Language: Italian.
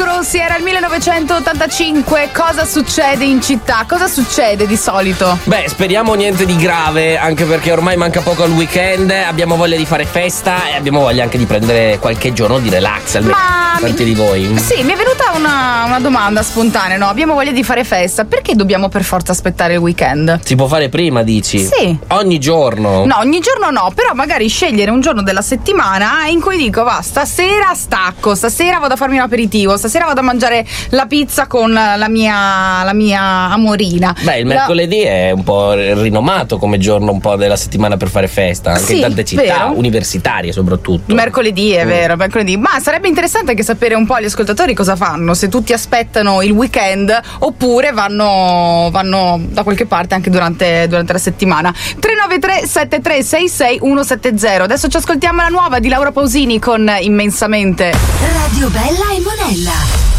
Vasco Rossi, era il 1985. Cosa succede in città? Cosa succede di solito? Beh, speriamo niente di grave, anche perché ormai manca poco al weekend. Abbiamo voglia di fare festa e abbiamo voglia anche di prendere qualche giorno di relax, almeno tanti di voi. Sì, mi è venuta una domanda spontanea, no? Abbiamo voglia di fare festa, perché dobbiamo per forza aspettare il weekend? Si può fare prima, dici? Sì. Ogni giorno? No, ogni giorno no, però magari scegliere un giorno della settimana in cui dico, va, stasera stacco, stasera vado a farmi un aperitivo, stasera vado a mangiare la pizza con la mia amorina. Beh, il mercoledì è un po' rinomato come giorno un po' della settimana per fare festa, anche sì, in tante città, vero. Universitarie soprattutto. Mercoledì, è vero, mercoledì. Ma sarebbe interessante anche sapere un po' gli ascoltatori cosa fanno, se tutti aspettano il weekend oppure vanno da qualche parte anche durante la settimana. 393 7366 170. Adesso ci ascoltiamo la nuova di Laura Pausini con Immensamente. Radio Bella e Monella.